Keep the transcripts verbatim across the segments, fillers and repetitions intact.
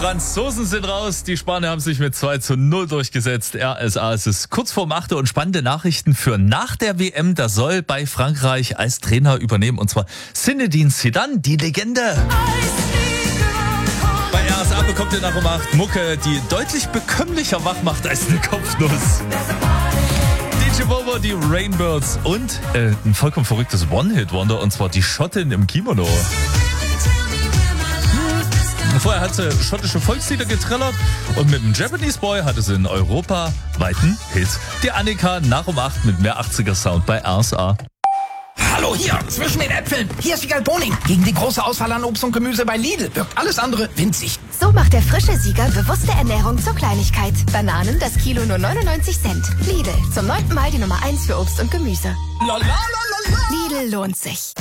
Franzosen sind raus, die Spanier haben sich mit zwei zu null durchgesetzt. R S A, es ist kurz vor acht und spannende Nachrichten für nach der W M. Da soll bei Frankreich als Trainer übernehmen, und zwar Zinedine Zidane, die Legende. Bei R S A bekommt ihr nach um acht Mucke, die deutlich bekömmlicher wach macht als eine Kopfnuss. D J Bobo, die Rainbirds und äh, ein vollkommen verrücktes One-Hit-Wonder, und zwar die Schottin im Kimono. Vorher hat sie schottische Volkslieder getrillert und mit dem Japanese Boy hatte sie einen europaweiten Hit. Die Annika nach um acht mit mehr achtziger Sound bei R S A. Hallo, hier, zwischen den Äpfeln. Hier ist Wiegald Boning. Gegen die große Auswahl an Obst und Gemüse bei Lidl wirkt alles andere winzig. So macht der frische Sieger bewusste Ernährung zur Kleinigkeit. Bananen, das Kilo nur neunundneunzig Cent. Lidl, zum neunten Mal die Nummer eins für Obst und Gemüse. Lidl lohnt sich.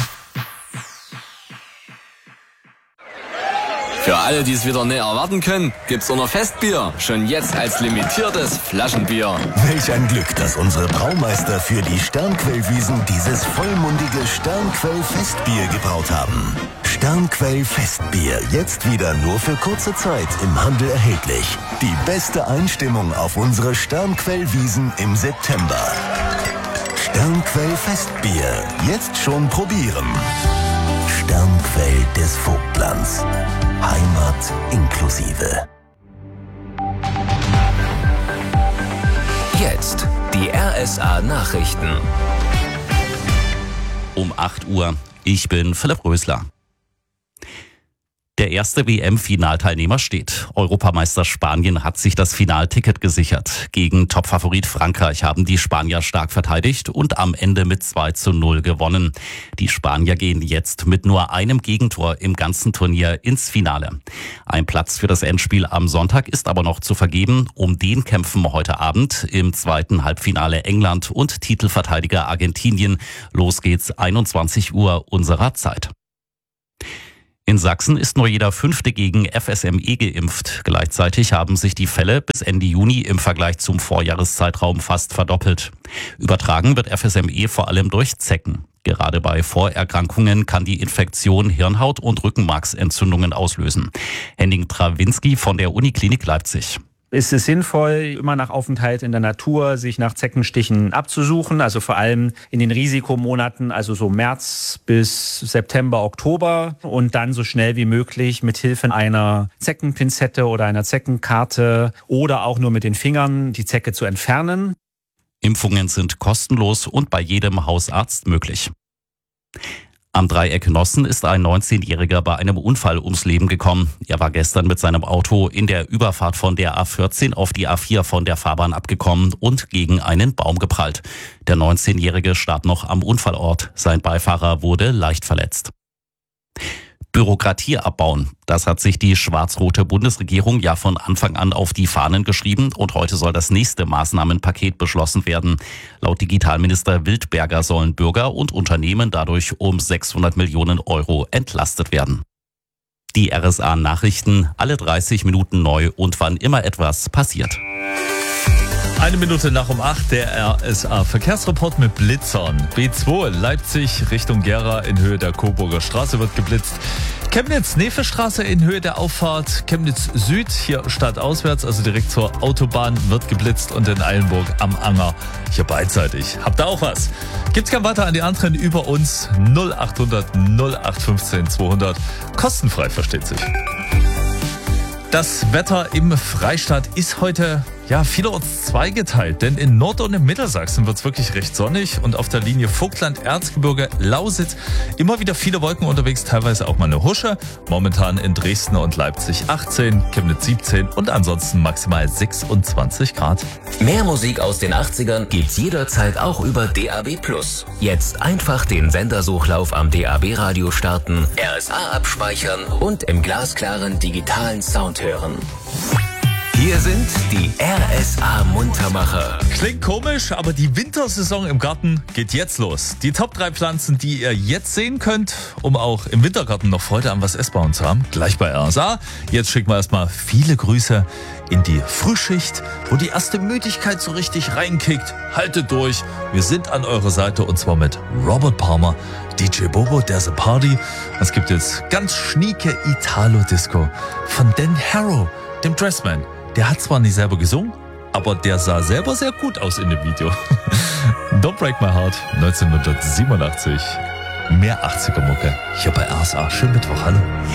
Für alle, die es wieder näher erwarten können, gibt's auch noch Festbier. Schon jetzt als limitiertes Flaschenbier. Welch ein Glück, dass unsere Braumeister für die Sternquellwiesen dieses vollmundige Sternquell-Festbier gebraut haben. Sternquell-Festbier, jetzt wieder nur für kurze Zeit im Handel erhältlich. Die beste Einstimmung auf unsere Sternquellwiesen im September. Sternquell-Festbier, jetzt schon probieren. Sternquell des Vogtlands. Heimat inklusive. Jetzt die R S A Nachrichten. Um acht Uhr. Ich bin Philipp Rösler. Der erste W M-Finalteilnehmer steht. Europameister Spanien hat sich das Finalticket gesichert. Gegen Topfavorit Frankreich haben die Spanier stark verteidigt und am Ende mit zwei zu null gewonnen. Die Spanier gehen jetzt mit nur einem Gegentor im ganzen Turnier ins Finale. Ein Platz für das Endspiel am Sonntag ist aber noch zu vergeben. Um den kämpfen heute Abend im zweiten Halbfinale England und Titelverteidiger Argentinien. Los geht's einundzwanzig Uhr unserer Zeit. In Sachsen ist nur jeder Fünfte gegen F S M E geimpft. Gleichzeitig haben sich die Fälle bis Ende Juni im Vergleich zum Vorjahreszeitraum fast verdoppelt. Übertragen wird F S M E vor allem durch Zecken. Gerade bei Vorerkrankungen kann die Infektion Hirnhaut- und Rückenmarksentzündungen auslösen. Henning Trawinski von der Uniklinik Leipzig. Ist es sinnvoll, immer nach Aufenthalt in der Natur sich nach Zeckenstichen abzusuchen, also vor allem in den Risikomonaten, also so März bis September, Oktober, und dann so schnell wie möglich mit Hilfe einer Zeckenpinzette oder einer Zeckenkarte oder auch nur mit den Fingern die Zecke zu entfernen. Impfungen sind kostenlos und bei jedem Hausarzt möglich. Am Dreieck Nossen ist ein neunzehnjähriger bei einem Unfall ums Leben gekommen. Er war gestern mit seinem Auto in der Überfahrt von der A vierzehn auf die A vier von der Fahrbahn abgekommen und gegen einen Baum geprallt. Der neunzehnjährige starb noch am Unfallort. Sein Beifahrer wurde leicht verletzt. Bürokratie abbauen. Das hat sich die schwarz-rote Bundesregierung ja von Anfang an auf die Fahnen geschrieben und heute soll das nächste Maßnahmenpaket beschlossen werden. Laut Digitalminister Wildberger sollen Bürger und Unternehmen dadurch um sechshundert Millionen Euro entlastet werden. Die R S A Nachrichten, alle dreißig Minuten neu und wann immer etwas passiert. Eine Minute nach um acht, der R S A Verkehrsreport mit Blitzern. B zwei Leipzig Richtung Gera in Höhe der Coburger Straße wird geblitzt. Chemnitz-Nefe-Straße in Höhe der Auffahrt. Chemnitz Süd, hier stadtauswärts, also direkt zur Autobahn, wird geblitzt. Und in Eilenburg am Anger, hier beidseitig. Habt ihr auch was? Gibt's gern weiter an die anderen über uns. null achthundert null acht fünfzehn zweihundert. Kostenfrei, versteht sich. Das Wetter im Freistaat ist heute ja vielerorts zweigeteilt, denn in Nord- und in Mittelsachsen wird es wirklich recht sonnig und auf der Linie Vogtland, Erzgebirge, Lausitz immer wieder viele Wolken unterwegs, teilweise auch mal eine Husche. Momentan in Dresden und Leipzig achtzehn, Chemnitz siebzehn und ansonsten maximal sechsundzwanzig Grad. Mehr Musik aus den achtzigern gibt's jederzeit auch über D A B plus. Jetzt einfach den Sendersuchlauf am D A B-Radio starten, R S A abspeichern und im glasklaren digitalen Sound hören. Hier sind die R S A Muntermacher. Klingt komisch, aber die Wintersaison im Garten geht jetzt los. Die Top drei Pflanzen, die ihr jetzt sehen könnt, um auch im Wintergarten noch Freude an was Essbarem zu haben, gleich bei R S A. Jetzt schicken wir erstmal viele Grüße in die Frühschicht, wo die erste Müdigkeit so richtig reinkickt. Haltet durch, wir sind an eurer Seite und zwar mit Robert Palmer, D J Bobo, There's a Party. Es gibt jetzt ganz schnieke Italo-Disco von Dan Harrow, dem Dressman. Der hat zwar nicht selber gesungen, aber der sah selber sehr gut aus in dem Video. Don't Break My Heart, neunzehnhundertsiebenundachtzig. Mehr achtziger Mucke hier bei R S A. Schönen Mittwoch, hallo.